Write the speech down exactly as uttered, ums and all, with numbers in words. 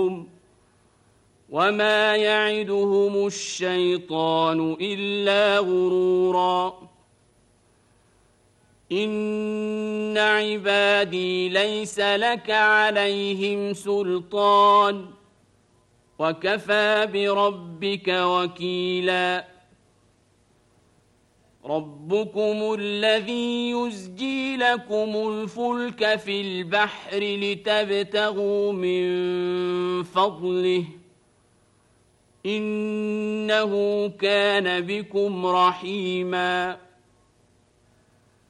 وما يعدهم الشيطان إلا غرورا إن عبادي ليس لك عليهم سلطان وكفى بربك وكيلا ربكم الذي يزجي لكم الفلك في البحر لتبتغوا من فضله إنه كان بكم رحيما